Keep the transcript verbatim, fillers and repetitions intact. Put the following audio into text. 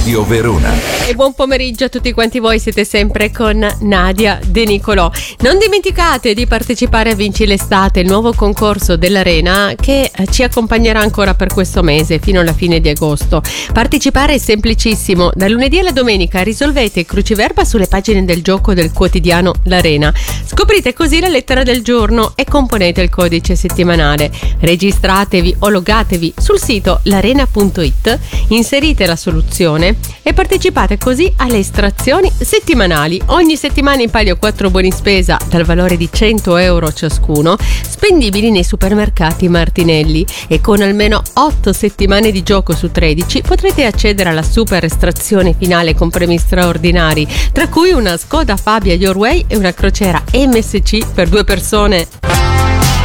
Radio Verona. E buon pomeriggio a tutti quanti voi, siete sempre con Nadia De Nicolò. Non dimenticate di partecipare a Vinci l'estate, il nuovo concorso dell'Arena che ci accompagnerà ancora per questo mese fino alla fine di agosto. Partecipare è semplicissimo, da lunedì alla domenica risolvete il cruciverba sulle pagine del gioco del quotidiano L'Arena. Scoprite così la lettera del giorno e componete il codice settimanale. Registratevi o logatevi sul sito l'arena punto it, inserite la soluzione e partecipate così alle estrazioni settimanali. Ogni settimana in palio quattro buoni spesa dal valore di cento euro ciascuno, spendibili nei supermercati Martinelli, e con almeno otto settimane di gioco su tredici potrete accedere alla super estrazione finale con premi straordinari, tra cui una Skoda Fabia Your Way e una crociera M S C per due persone.